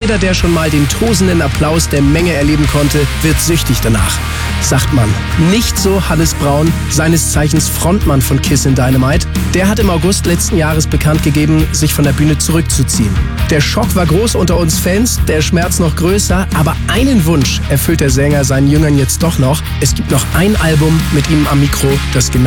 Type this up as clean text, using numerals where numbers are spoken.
jeder, der schon mal den tosenden Applaus der Menge erleben konnte, wird süchtig danach, sagt man. Nicht so Hannes Braun, seines Zeichens Frontmann von Kiss in Dynamite. Der hat im August letzten Jahres bekannt gegeben, sich von der Bühne zurückzuziehen. Der Schock war groß unter uns Fans, der Schmerz noch größer, aber einen Wunsch erfüllt der Sänger seinen Jüngern jetzt doch noch. Es gibt noch ein Album mit ihm am Mikro, das genau